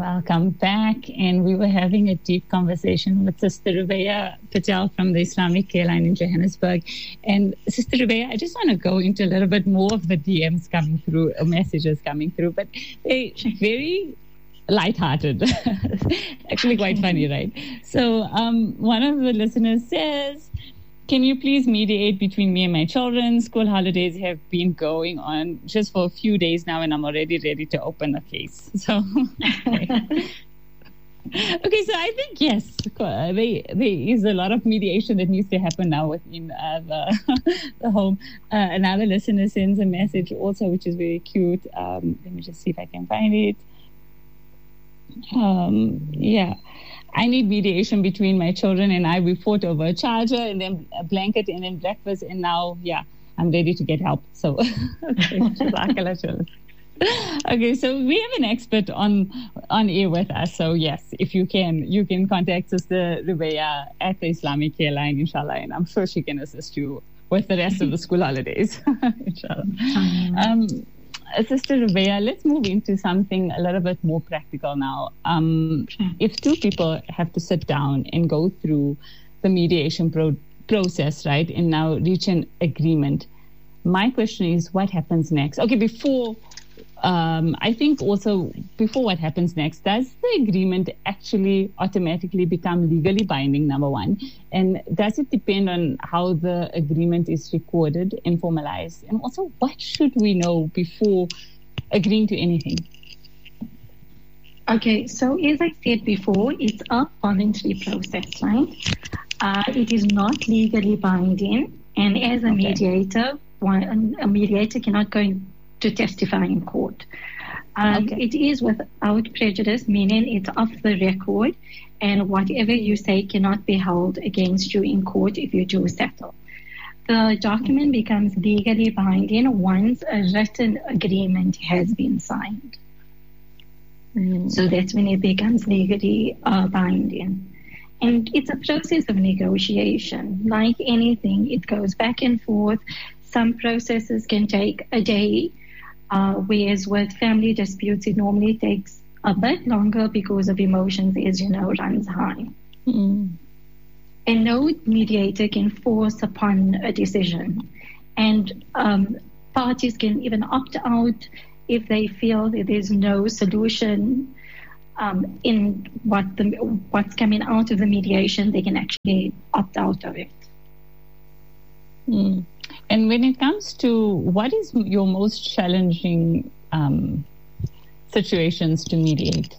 Welcome back. And we were having a deep conversation with Sister Rubeya Patel from the Islamic Care Line in Johannesburg. And Sister Rubeya, I just want to go into a little bit more of the DMs coming through, messages coming through, but they're very lighthearted. Actually quite funny, right? So one of the listeners says, can you please mediate between me and my children? School holidays have been going on just for a few days now, and I'm already ready to open the case. So, okay, so I think, yes, there is a lot of mediation that needs to happen now within the home. Another listener sends a message also, which is very cute. Let me just see if I can find it. I need mediation between my children and I. We fought over a charger and then a blanket and then breakfast, and now, I'm ready to get help. So, okay, okay, so we have an expert on air with us. So yes, if you can contact Sister Rubeya at the Islamic Care Line, inshallah, and I'm sure she can assist you with the rest of the school holidays, inshallah. Sister Rubeya, let's move into something a little bit more practical now. If two people have to sit down and go through the mediation process, right, and now reach an agreement, my question is, what happens next? Okay, before what happens next, does the agreement actually automatically become legally binding, number one? And does it depend on how the agreement is recorded and formalized? And also, what should we know before agreeing to anything? Okay, so as I said before, it's a voluntary process, right? It is not legally binding. And as a mediator cannot go to testify in court. It is without prejudice, meaning it's off the record, and whatever you say cannot be held against you in court if you do settle. The document becomes legally binding once a written agreement has been signed. So that's when it becomes legally binding. And it's a process of negotiation. Like anything, it goes back and forth. Some processes can take a day, whereas with family disputes, it normally takes a bit longer because of emotions, as you know, runs high. And no mediator can force upon a decision. And parties can even opt out if they feel that there's no solution in what's coming out of the mediation. They can actually opt out of it. And when it comes to what is your most challenging situations to mediate?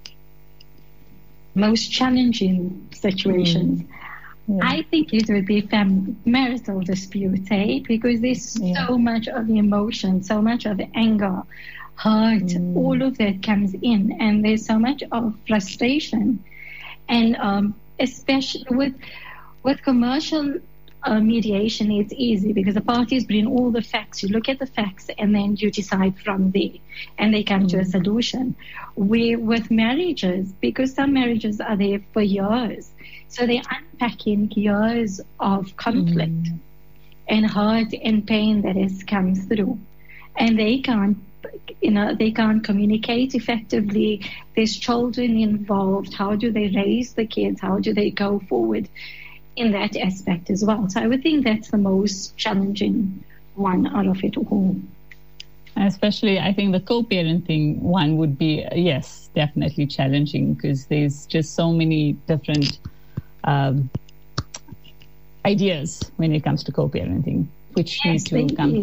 Most challenging situations? I think it would be marital disputes, because there's so much of emotion, so much of anger, hurt, all of that comes in, and there's so much of frustration. And especially with commercial mediation, it's easy because the parties bring all the facts. You look at the facts and then you decide from there, and they come to a solution. Where with marriages, because some marriages are there for years, so they're unpacking years of conflict and hurt and pain that has come through, and they can't communicate effectively. There's children involved. How do they raise the kids? How do they go forward in that aspect as well? So I would think that's the most challenging one out of it all. Especially, I think the co-parenting one would be, yes, definitely challenging, because there's just so many different ideas when it comes to co-parenting, which need to come.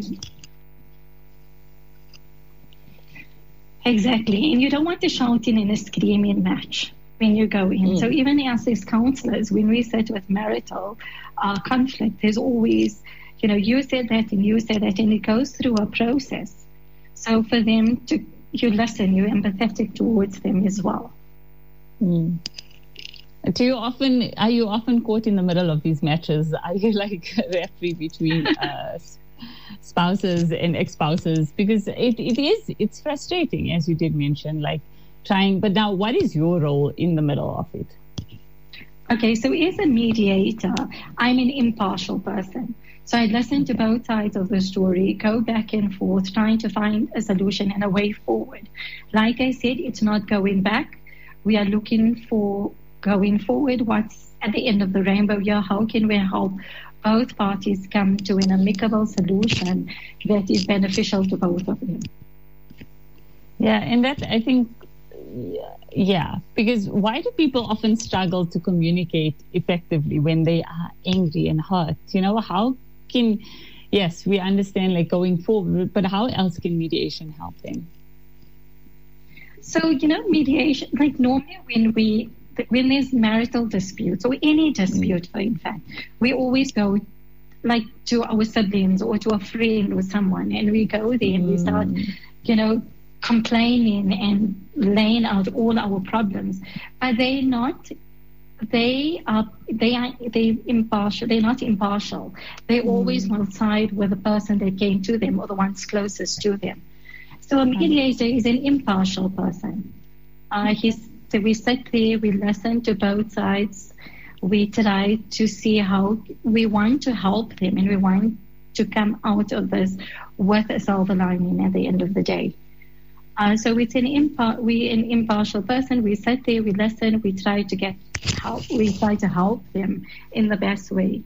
Exactly, and you don't want the shouting and a screaming match when you go in. So even us as counselors, when we sit with marital conflict, there's always, you said that and you said that, and it goes through a process. So for them you listen, you're empathetic towards them as well. Are you often caught in the middle of these matches? Are you like a referee between spouses and ex-spouses? Because it's frustrating, as you did mention, like trying, but now what is your role in the middle of it? Okay, so as a mediator, I'm an impartial person. So I listen to both sides of the story, go back and forth, trying to find a solution and a way forward. Like I said, it's not going back. we are looking for going forward, what's at the end of the rainbow here, how can we help both parties come to an amicable solution that is beneficial to both of them. Yeah, and that, I think, yeah, because why do people often struggle to communicate effectively when they are angry and hurt? You know, how can, yes, we understand like going forward, but how else can mediation help them? So, you know, mediation, like normally when there's marital disputes or any dispute, in fact, we always go like to our siblings or to a friend or someone, and we go there and we start, you know, complaining and laying out all our problems. But they're impartial. They're not impartial. They always will side with the person that came to them or the ones closest to them. So a mediator is an impartial person. So we sit there, we listen to both sides, we try to see how we want to help them, and we want to come out of this with a silver lining at the end of the day. So it's an impartial person. We sit there, we listen, we try to get help. We try to help them in the best way.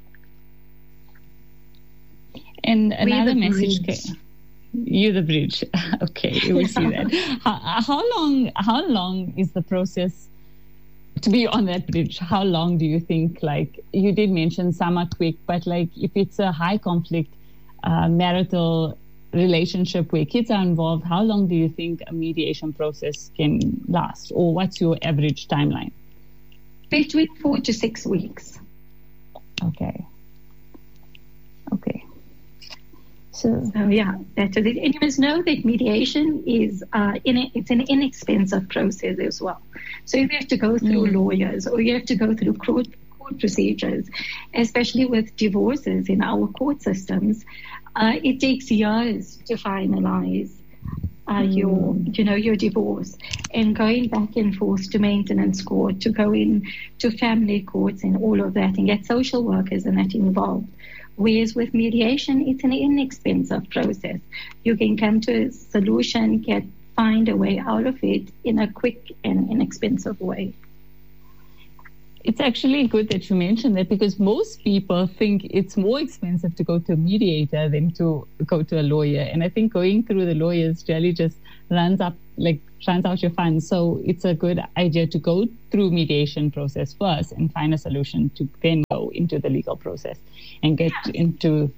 And another message. You're the bridge. Okay, we see that. How long is the process to be on that bridge? How long do you think? Like you did mention some are quick, but like if it's a high conflict marital relationship where kids are involved, how long do you think a mediation process can last, or what's your average timeline? Between 4 to 6 weeks. Okay. So yeah, that's it. And you must know that mediation is it's an inexpensive process as well. So if you have to go through lawyers or you have to go through court procedures, especially with divorces in our court systems, it takes years to finalize your divorce, and going back and forth to maintenance court, to go in to family courts and all of that, and get social workers and that involved. Whereas with mediation, it's an inexpensive process. You can come to a solution, find a way out of it in a quick and inexpensive way. It's actually good that you mentioned that, because most people think it's more expensive to go to a mediator than to go to a lawyer. And I think going through the lawyers really just runs out your funds. So it's a good idea to go through mediation process first and find a solution to then go into the legal process and get into.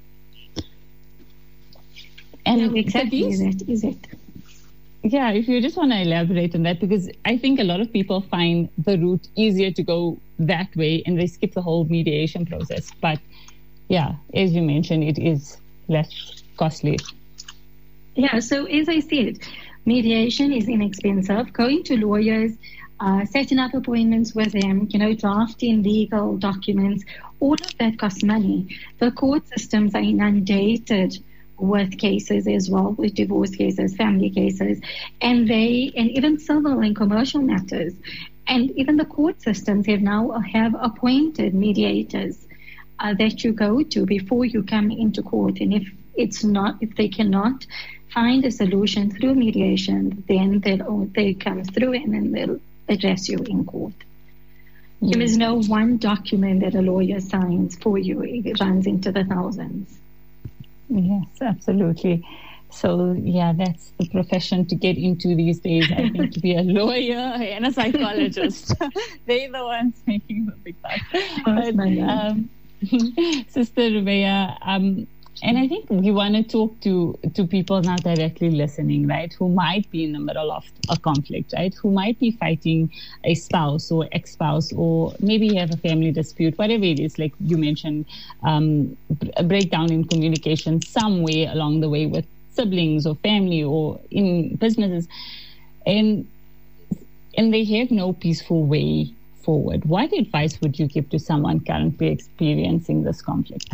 And exactly that is it. Yeah, if you just want to elaborate on that, because I think a lot of people find the route easier to go that way and they skip the whole mediation process. But yeah, as you mentioned, it is less costly. Yeah, so as I said, mediation is inexpensive. Going to lawyers, setting up appointments with them, drafting legal documents, all of that costs money. The court systems are inundated with cases as well, with divorce cases, family cases, and even civil and commercial matters. And even the court systems have appointed mediators that you go to before you come into court. And if they cannot find a solution through mediation, then they come through and then they'll address you in court. There is no one document that a lawyer signs for you. It runs into the thousands. Yes, absolutely. So, yeah, that's the profession to get into these days, I think, to be a lawyer and a psychologist. They're the ones making the big bucks. Sister Rubeya, and I think we want to talk to people now directly listening, right, who might be in the middle of a conflict, right, who might be fighting a spouse or ex-spouse, or maybe you have a family dispute, whatever it is, like you mentioned, a breakdown in communication somewhere along the way with siblings or family or in businesses, and they have no peaceful way forward. What advice would you give to someone currently experiencing this conflict?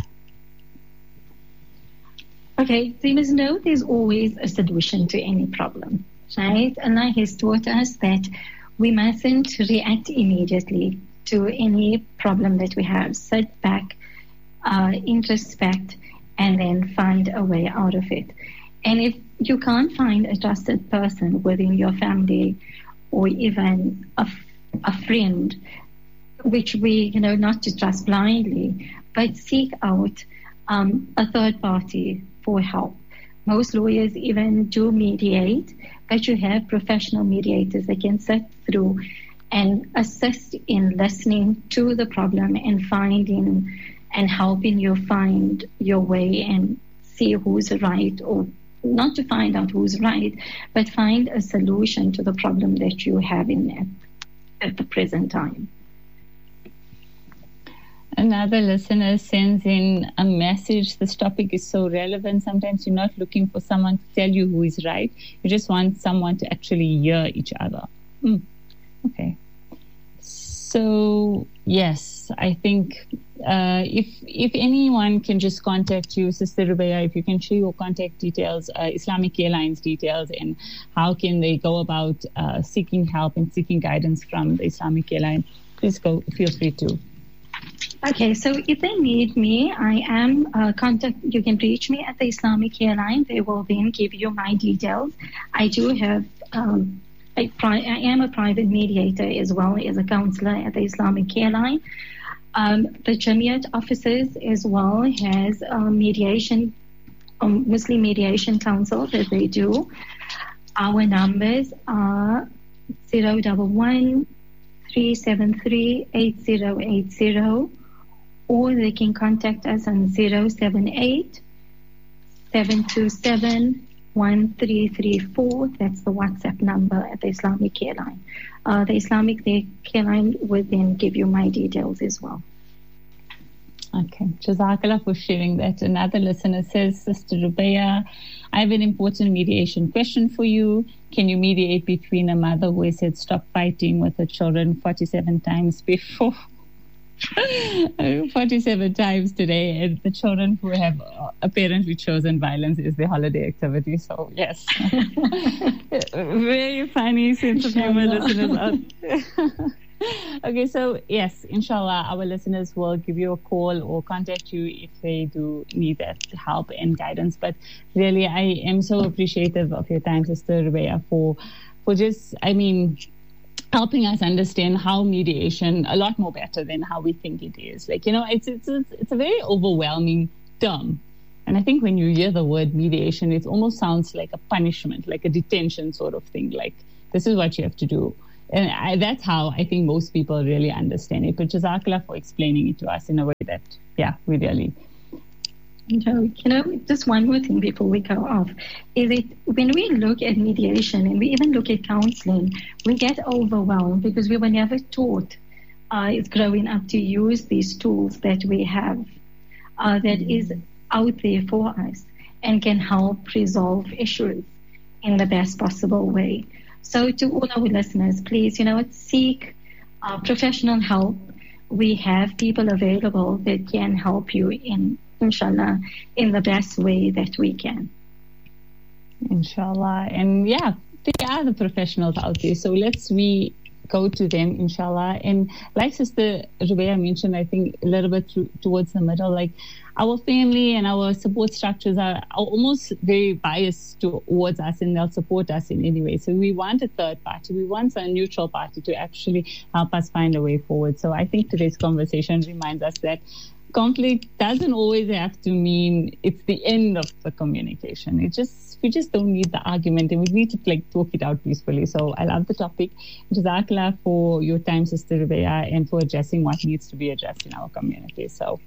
Okay, so you must know there's always a solution to any problem, right? Allah has taught us that we mustn't react immediately to any problem that we have. Sit back, introspect, and then find a way out of it. And if you can't find a trusted person within your family or even a friend, which we, not to trust blindly, but seek out a third party for help. Most lawyers even do mediate, but you have professional mediators that can sit through and assist in listening to the problem and finding and helping you find your way and see who's right, or not to find out who's right, but find a solution to the problem that you have at the present time. Another listener sends in a message. This topic is so relevant. Sometimes you're not looking for someone to tell you who is right. You just want someone to actually hear each other. Okay. So, yes, I think if anyone can just contact you, Sister Rubeya, if you can share your contact details, Islamic Airlines details, and how can they go about seeking help and seeking guidance from the Islamic Airline, please feel free to. Okay, so if they need me, I am you can reach me at the Islamic Airline. They will then give you my details. I do have, I am a private mediator as well as a counselor at the Islamic Airline. The Jamiat offices as well has mediation, Muslim mediation council that they do. Our numbers are 011 373 8080, or they can contact us on 078 727 1334. That's the WhatsApp number at the Islamic Airline. The Islamic Airline will then give you my details as well. Okay, Jazakallah for sharing that. Another listener says, Sister Rubeya, I have an important mediation question for you. Can you mediate between a mother who has said stop fighting with her children 47 times before? 47 times today, and the children who have apparently chosen violence is their holiday activity. So, yes. Very funny sense of humor, listeners out. Okay, so yes, inshallah, our listeners will give you a call or contact you if they do need that help and guidance. But really, I am so appreciative of your time, Sister Rubeya, for just, helping us understand how mediation a lot more better than how we think it is. It's a very overwhelming term. And I think when you hear the word mediation, it almost sounds like a punishment, like a detention sort of thing. Like, this is what you have to do. And that's how I think most people really understand it. But Jazakallah for explaining it to us in a way that, we really... Just one more thing before we go off, is that when we look at mediation and we even look at counseling, we get overwhelmed because we were never taught growing up to use these tools that we have that is out there for us and can help resolve issues in the best possible way. So to all our listeners, please, seek professional help. We have people available that can help you inshallah, in the best way that we can. Inshallah. And they are the professionals out there. So we go to them, inshallah. And like Sister Rubeya mentioned, I think a little bit towards the middle, like our family and our support structures are almost very biased towards us, and they'll support us in any way. So we want a third party. We want a neutral party to actually help us find a way forward. So I think today's conversation reminds us that conflict doesn't always have to mean it's the end of the communication. We just don't need the argument, and we need to talk it out peacefully. So I love the topic. Jazakallah for your time, Sister Rubeya, and for addressing what needs to be addressed in our community. So,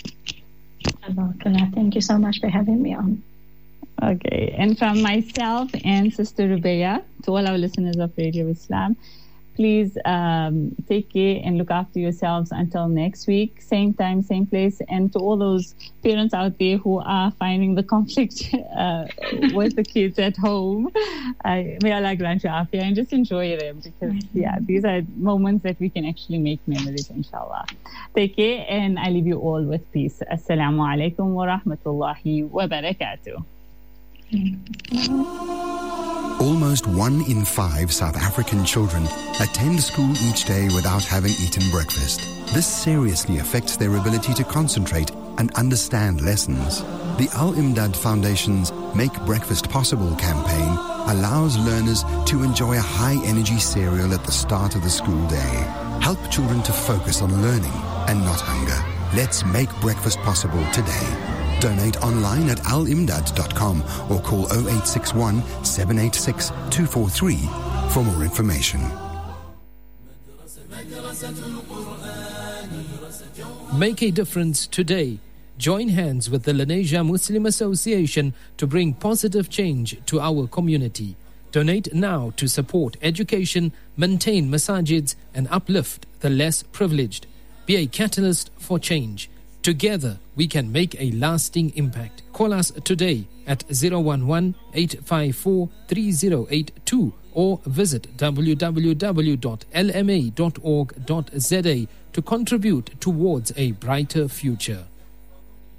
thank you so much for having me on. Okay, and from myself and Sister Rubeya, to all our listeners of Radio Islam, please take care and look after yourselves until next week, same time, same place. And to all those parents out there who are finding the conflict with the kids at home, may Allah grant you afiyah, and just enjoy them, because these are moments that we can actually make memories, inshallah. Take care, and I leave you all with peace. Assalamu alaikum wa rahmatullahi wa barakatuh. Almost 1 in 5 South African children attend school each day without having eaten breakfast. This seriously affects their ability to concentrate and understand lessons. The Al Imdad Foundation's Make Breakfast Possible campaign allows learners to enjoy a high-energy cereal at the start of the school day. Help children to focus on learning and not hunger. Let's make breakfast possible today. Donate online at alimdad.com or call 0861 786 243 for more information. Make a difference today. Join hands with the Lenasia Muslim Association to bring positive change to our community. Donate now to support education, maintain masajids and uplift the less privileged. Be a catalyst for change. Together, we can make a lasting impact. Call us today at 011-854-3082 or visit www.lma.org.za to contribute towards a brighter future.